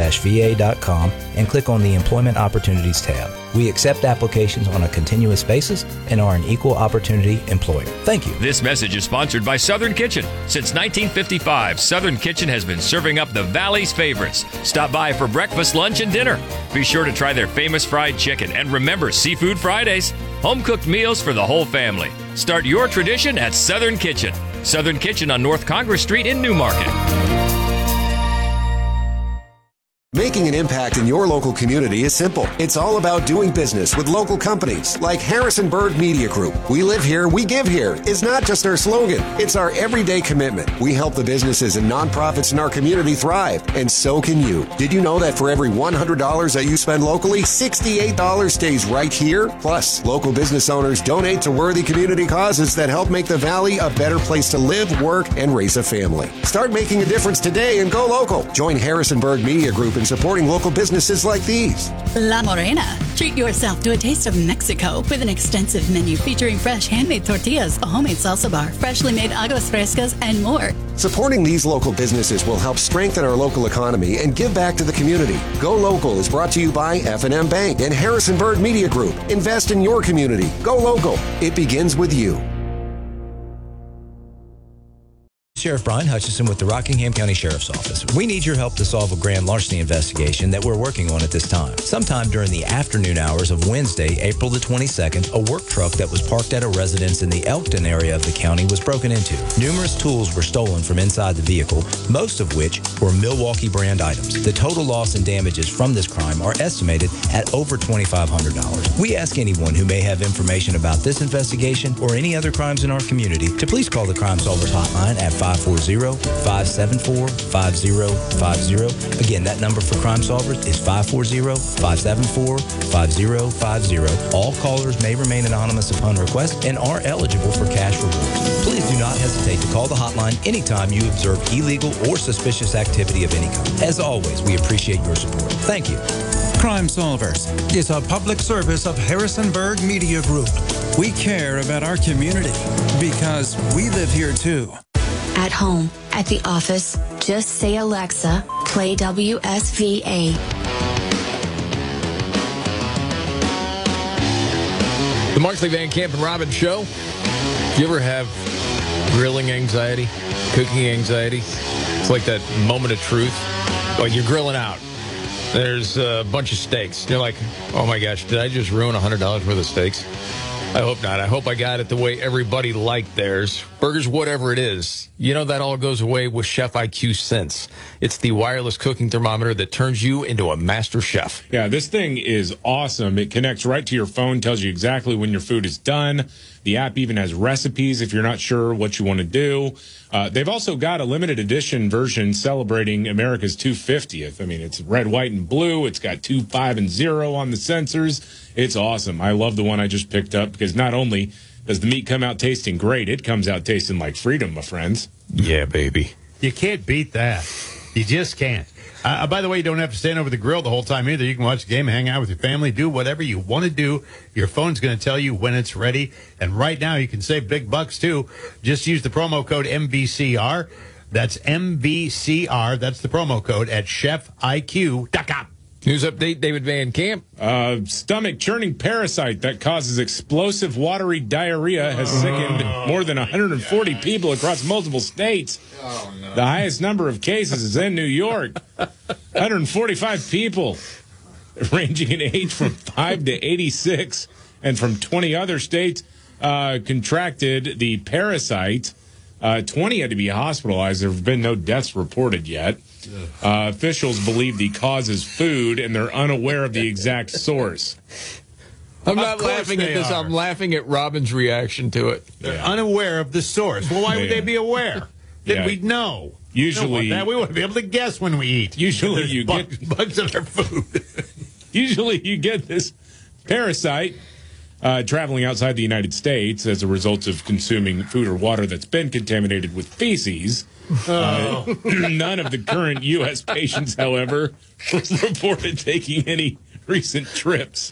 va.va.gov-va.com and click on the Employment Opportunities tab. We accept applications on a continuous basis and are an equal opportunity employer. Thank you. This message is sponsored by Southern Kitchen. Since 1955, Southern Kitchen has been serving up the Valley's favorites. Stop by for breakfast, lunch, and dinner. Be sure to try their famous fried chicken, and remember Seafood Fridays. Home-cooked meals for the whole family. Start your tradition at Southern Kitchen. Southern Kitchen on North Congress Street in Newmarket. Making an impact in your local community is simple. It's all about doing business with local companies like Harrisonburg Media Group. We live here, we give here is not just our slogan. It's our everyday commitment. We help the businesses and nonprofits in our community thrive, and so can you. Did you know that for every $100 that you spend locally, $68 stays right here? Plus, local business owners donate to worthy community causes that help make the Valley a better place to live, work, and raise a family. Start making a difference today and go local. Join Harrisonburg Media Group in supporting local businesses like these. La Morena. Treat yourself to a taste of Mexico with an extensive menu featuring fresh handmade tortillas, a homemade salsa bar, freshly made aguas frescas, and more. Supporting these local businesses will help strengthen our local economy and give back to the community. Go Local is brought to you by F&M Bank and Harrisonburg Media Group. Invest in your community. Go local. It begins with you. Sheriff Brian Hutchison with the Rockingham County Sheriff's Office. We need your help to solve a grand larceny investigation that we're working on at this time. Sometime during the afternoon hours of Wednesday, April the 22nd, a work truck that was parked at a residence in the Elkton area of the county was broken into. Numerous tools were stolen from inside the vehicle, most of which were Milwaukee brand items. The total loss and damages from this crime are estimated at over $2,500. We ask anyone who may have information about this investigation or any other crimes in our community to please call the Crime Solvers hotline at 540-574-5050. Again, that number for Crime Solvers is 540-574-5050. All callers may remain anonymous upon request and are eligible for cash rewards. Please do not hesitate to call the hotline anytime you observe illegal or suspicious activity of any kind. As always, we appreciate your support. Thank you. Crime Solvers is a public service of Harrisonburg Media Group. We care about our community because we live here too. At home, at the office, just say Alexa, play WSVA. The Markley Van Camp and Robbins Show. Do you ever have grilling anxiety, cooking anxiety? It's like that moment of truth. Like you're grilling out. There's a bunch of steaks. You're like, oh my gosh, did I just ruin $100 worth of steaks? I hope not. I hope I got it the way everybody liked theirs. Burgers, whatever it is. You know, that all goes away with Chef IQ Sense. It's the wireless cooking thermometer that turns you into a master chef. Yeah, this thing is awesome. It connects right to your phone, tells you exactly when your food is done. The app even has recipes if you're not sure what you want to do. They've also got a limited edition version celebrating America's 250th. I mean, it's red, white, and blue. It's got 2, 5, and 0 on the sensors. It's awesome. I love the one I just picked up because not only does the meat come out tasting great, it comes out tasting like freedom, my friends. Yeah, baby. You can't beat that. You just can't. By the way, you don't have to stand over the grill the whole time either. You can watch the game, hang out with your family, do whatever you want to do. Your phone's going to tell you when it's ready. And right now, you can save big bucks, too. Just use the promo code MVCR. That's MVCR. That's the promo code at chefiq.com. News update, David Van Camp. Stomach churning parasite that causes explosive watery diarrhea has sickened more than 140 people across multiple states. Oh, no. The highest number of cases is in New York. 145 people, ranging in age from 5 to 86, and from 20 other states contracted the parasite. 20 had to be hospitalized. There have been no deaths reported yet. Officials believe the cause is food, and they're unaware of the exact source. I'm not laughing at this. I'm laughing at Robin's reaction to it. They're unaware of the source. Well, why would they be aware? Then we'd know. Usually, we wouldn't be able to guess when we eat. Usually, you get bugs in our food. Usually, you get this parasite traveling outside the United States as a result of consuming food or water that's been contaminated with feces. None of the current U.S. patients, however, reported taking any recent trips.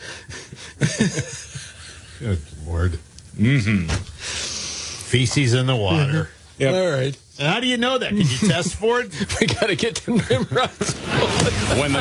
Good Lord. Mm-hmm. Feces in the water. Yep. All right. And how do you know that? Can you test for it? We got to get to Nimrod. When the